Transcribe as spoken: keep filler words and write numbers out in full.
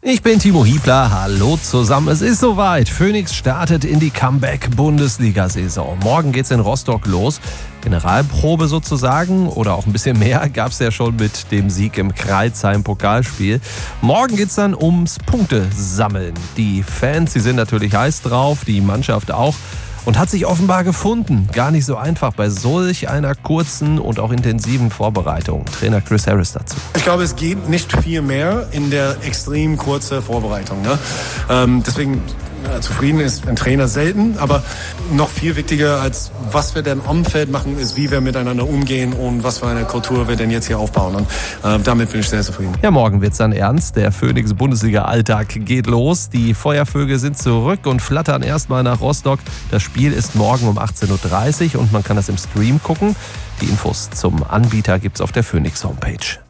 Ich bin Timo Hiebler, hallo zusammen. Es ist soweit. Phoenix startet in die Comeback-Bundesliga-Saison. Morgen geht's in Rostock los. Generalprobe sozusagen oder auch ein bisschen mehr gab es ja schon mit dem Sieg im Crailsheim-Pokalspiel. Morgen geht's dann ums Punktesammeln. Die Fans, die sind natürlich heiß drauf, die Mannschaft auch. Und hat sich offenbar gefunden. Gar nicht so einfach bei solch einer kurzen und auch intensiven Vorbereitung. Trainer Chris Harris dazu. Ich glaube, es geht nicht viel mehr in der extrem kurzen Vorbereitung. Ne? Ähm, deswegen ja, zufrieden ist ein Trainer selten, aber noch viel wichtiger als was wir denn am Feld machen, ist, wie wir miteinander umgehen und was für eine Kultur wir denn jetzt hier aufbauen. Und äh, damit bin ich sehr zufrieden. Ja, morgen wird's dann ernst. Der Phoenix Bundesliga-Alltag geht los. Die Feuervögel sind zurück und flattern erstmal nach Rostock. Das Spiel ist morgen um achtzehn Uhr dreißig und man kann das im Stream gucken. Die Infos zum Anbieter gibt's auf der Phoenix Homepage.